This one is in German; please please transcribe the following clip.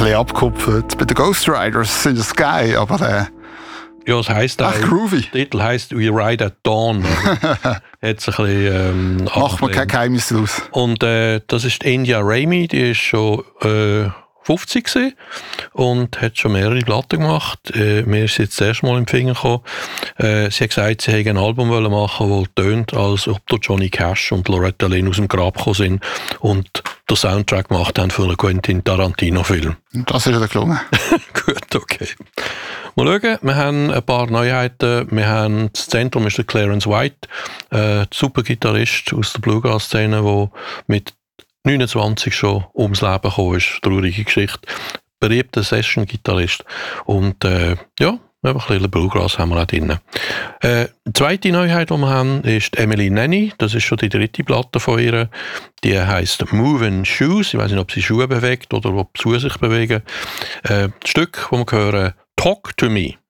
bisschen abgekupfert. Bei den Ghost Riders sind es geil, aber ja, es heisst groovy. Der Titel heisst «We Ride at Dawn». Hat es ein bisschen macht man kein Geheimnis daraus. Und das ist India Raimi, die ist schon 50 gewesen und hat schon mehrere Platten gemacht. Mir ist jetzt das erste Mal im Finger gekommen. Sie hat gesagt, sie hätte ein Album machen, das tönt, als ob da Johnny Cash und Loretta Lynn aus dem Grab gekommen sind und den Soundtrack gemacht haben für einen Quentin Tarantino-Film. Das ist ja gelungen. Gut, okay. Mal schauen, wir haben ein paar Neuheiten. Wir haben das Zentrum ist der Clarence White, super Gitarrist aus der Bluegrass-Szene, der mit 29 schon ums Leben gekommen ist. Traurige Geschichte. Beliebter Session-Gitarrist. Und ja, ein bisschen Bluegrass haben wir auch drin. Die zweite Neuheit, die wir haben, ist Emily Nanny. Das ist schon die dritte Platte von ihr. Die heisst Moving Shoes. Ich weiß nicht, ob sie Schuhe bewegt oder ob sie sich bewegen. Das Stück, das wir hören, Talk to Me.